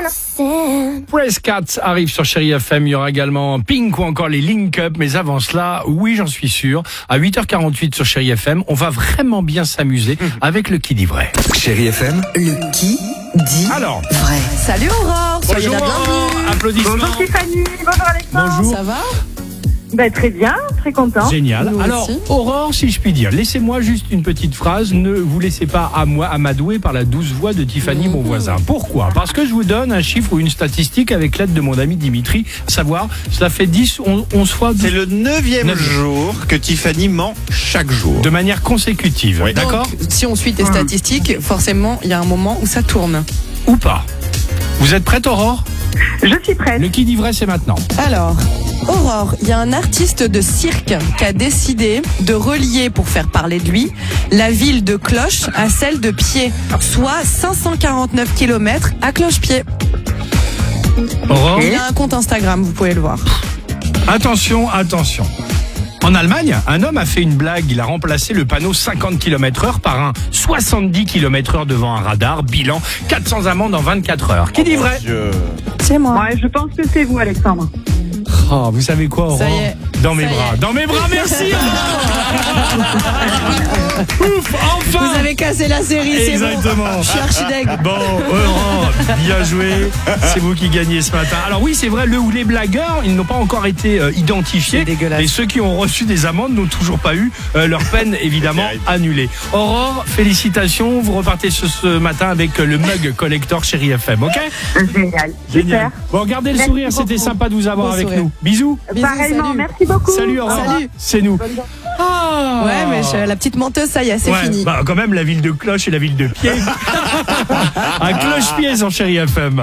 Press Cats arrive sur Chérie FM. Il y aura également Pink ou encore les Link Up. Mais avant cela, oui, j'en suis sûr, à 8h48 sur Chérie FM, on va vraiment bien s'amuser avec le qui dit vrai. Chérie FM, Le qui dit Alors, vrai. Salut Aurore, soyez bonjour, la bienvenue. applaudissements. Bonjour Stéphanie, bonjour Alexandre. Bonjour. Ça va? Très bien, très content. Génial. Nous Alors, aussi. Aurore, si je puis dire, laissez-moi juste une petite phrase. Ne vous laissez pas amadouer par la douce voix de Tiffany, mon voisin. Pourquoi ? Parce que je vous donne un chiffre ou une statistique avec l'aide de mon ami Dimitri. À savoir, cela fait 10, 11 fois C'est le 9e Neuf. jour que Tiffany ment chaque jour. de manière consécutive. Oui. D'accord ? Donc, si on suit tes statistiques, forcément, il y a un moment où ça tourne. Ou pas ? Vous êtes prête, Aurore ? Je suis prête. Le qui dit vrai, c'est maintenant. Alors, Aurore, il y a un artiste de cirque qui a décidé de relier, pour faire parler de lui, la ville de Cloche à celle de Pied, soit 549 km à Cloche-Pied. Aurore ? Il a un compte Instagram, vous pouvez le voir. Attention, attention. En Allemagne, un homme a fait une blague. Il a remplacé le panneau 50 km/h par un 70 km/h devant un radar. Bilan, 400 amendes en 24 heures. Qui dit vrai ? C'est moi. Ouais, je pense que c'est vous Alexandre. Oh, vous savez quoi, Aurore ? Ça y est. Dans mes Ça y bras. est. Dans mes bras, merci, Aurore. Ouf, enfin. Vous avez cassé la série, c'est bon. Exactement. Je suis archi-deg. Bon, Aurore, bien joué. C'est vous qui gagnez ce matin. Alors oui, c'est vrai, le ou les blagueurs, ils n'ont pas encore été identifiés. C'est dégueulasse. Et ceux qui ont reçu des amendes n'ont toujours pas eu leur peine, évidemment, Terrible. annulée. Aurore, félicitations. Vous repartez ce matin avec le mug collector Chérie FM, ok ? Génial. Génial. Super. Bon, gardez le Merci sourire, c'était beaucoup. sympa de vous avoir Beau avec sourire. nous. Bisous. Bisous, Pareillement, salut. merci beaucoup. Salut, Aurore. Salut. C'est nous. Ah. Ouais, mais la petite menteuse, ça y est, c'est Ouais, fini. bah quand même la ville de Cloche et la ville de Pied. À Cloche-Pied sur Chérie FM.